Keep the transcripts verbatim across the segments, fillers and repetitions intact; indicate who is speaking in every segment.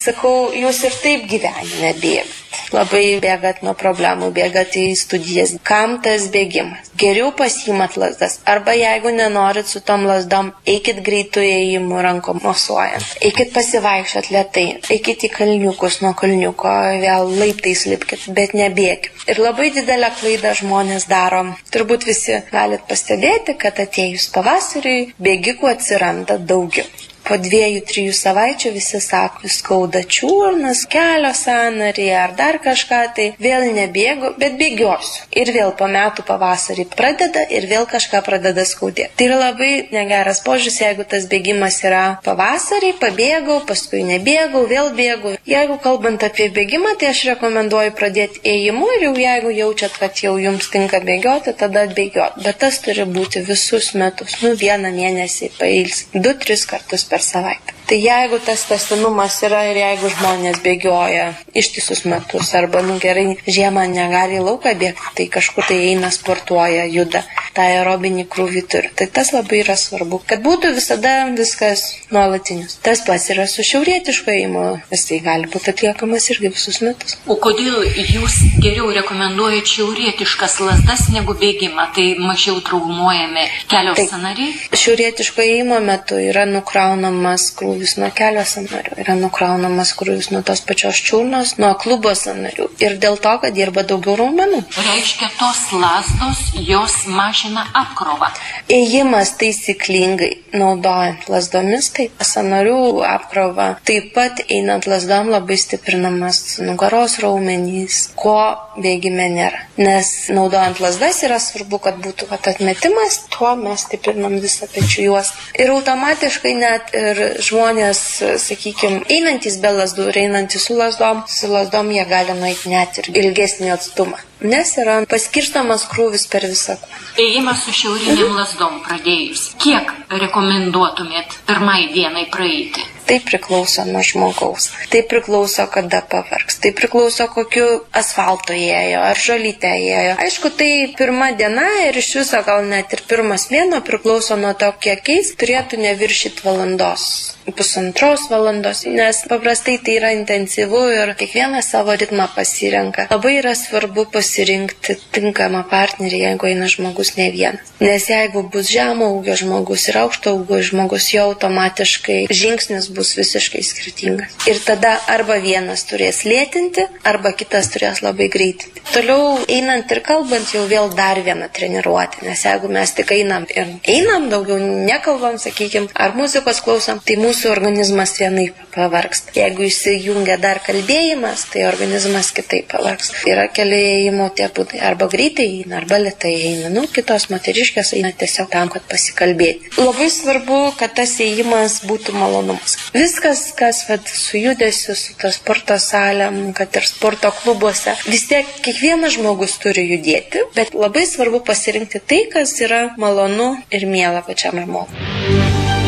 Speaker 1: Sakau, jūs ir taip gyvenime bėgat. Labai bėgat nuo problemų, bėgat į studijas. Kam tas bėgimas? Geriau pasiimat lasdas. Arba jeigu nenorit su tom lasdom, eikit greitų ėjimų rankom mosuojant. Eikit pasivaikščiot lėtai. Eikit į kalniukus, nuo kalniuko vėl laiptais lipkit, bet nebėkit. Ir labai didelę klaidą žmonės daro. Turbūt visi galit pastebėti, kad atėjus pavasariui bėgikų atsiranda daugiau. Po dviejų, trijų savaičių visi sako, skauda čiurnas, kelio sąnarį ar dar kažką, tai vėl nebėgu, bet bėgiosiu. Ir vėl po metų pavasarį pradeda ir vėl kažką pradeda skaudėti. Tai yra labai negeras požiūris, jeigu tas bėgimas yra pavasarį, pabėgau, paskui nebėgau, vėl bėgau. Jeigu kalbant apie bėgimą, tai aš rekomenduoju pradėti ėjimu ir jau jeigu jaučiat, kad jau jums tinka bėgioti, tada bėgioti. Bet tas turi būti visus metus, nu vieną mėnesį pailsi, du, tris kartus per savaitę. Tai jeigu tas tęstinumas yra ir jeigu žmonės bėgioja ištisus metus arba, nu gerai, žiemą negali į lauką bėgti, tai kažkur tai eina, sportuoja, juda, tą aerobinį krūvį turi. Tai tas labai yra svarbu, kad būtų visada viskas nuolatinius. Tas pats yra su šiaurietišku ėjimu, jisai gali būti atliekamas irgi visus metus.
Speaker 2: O kodėl jūs geriau rekomenduojate šiaurietiškas lasdas negu bėgimą? Tai mažiau traumuojami kelio sąnariai?
Speaker 1: Šiaurietiško ėjimo metu yra nukraunamas krūvis nuo kelio sąnarių, yra nukraunamas krūvis nuo tos pačios čiurnos, nuo klubo sąnarių ir dėl to, kad dirba daugiau raumenų.
Speaker 2: Reiškia, tos lasdos, jos mažina apkrovą.
Speaker 1: Ėjimas taisyklingai, naudojant lasdomis, tai sąnarių apkrova. Taip pat einant lasdom labai stiprinamas nugaros raumenys, ko bėgime nėra. Nes naudojant lasdas yra svarbu, kad būtų atmetimas, tuo mes stiprinam visą pečių juostą. Ir automatiškai net ir žmonės, sakykime, einantis be lasdų ir einantis su lasdom, su lasdom jie gali nueiti net ir ilgesnį atstumą. Nes yra paskirstamas krūvis per visą kūną.
Speaker 2: Ėjimas su šiauriniam lasdom pradėjus. Kiek rekomenduotumėt pirmai dienai praeiti?
Speaker 1: Tai priklauso nuo žmogaus. Tai priklauso, kada pavargs. Tai priklauso, kokiu asfalto ėjo, ar žolyte ėjo. Aišku, tai pirma diena ir iš viso gal net ir pirmas mėnuo priklauso nuo to, kiek eis, turėtų neviršyti valandos. Pusantros valandos, nes paprastai tai yra intensyvu ir kiekvienas savo ritmą pasirenka. Labai yra svarbu pasirinkti tinkamą partnerį, jeigu eina žmogus ne vienas. Nes jeigu bus žemo ūgio žmogus ir aukšto ūgio žmogus, jau automatiškai žingsnis bus visiškai skirtingas. Ir tada arba vienas turės lėtinti, arba kitas turės labai greitinti. Toliau einant ir kalbant jau vėl dar vieną treniruotę, nes jeigu mes tik einam ir einam, daugiau nekalbam, sakykime, ar muzikos klausom, tai mūsų Mūsų organizmas vienaip pavargsta. Jeigu įsijungia dar kalbėjimas, tai organizmas kitaip pavargsta. Yra keli ėjimo tie būdai. Arba greitai eina, arba lėtai eina. Nu, kitos moteriškės eina tiesiog tam, kad pasikalbėti. Labai svarbu, kad tas ėjimas būtų malonumas. Viskas, kas vad, su judesiu, su to sporto salėm, kad ir sporto klubuose, vis tiek kiekvienas žmogus turi judėti, bet labai svarbu pasirinkti tai, kas yra malonu ir miela pačiam žmogui.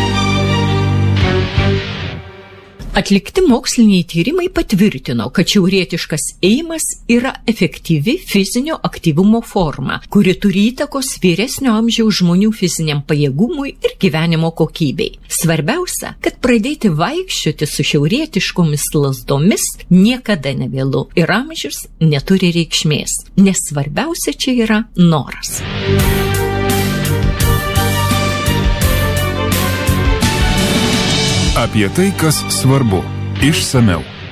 Speaker 3: Atlikti moksliniai tyrimai patvirtino, kad šiaurietiškas ėjimas yra efektyvi fizinio aktyvumo forma, kuri turi įtakos vyresnio amžiaus žmonių fiziniam pajėgumui ir gyvenimo kokybei. Svarbiausia, kad pradėti vaikščioti su šiaurietiškomis lasdomis niekada nevėlu ir amžius neturi reikšmės, nes svarbiausia čia yra noras.
Speaker 4: Apie tai, kas svarbu, išsamiau.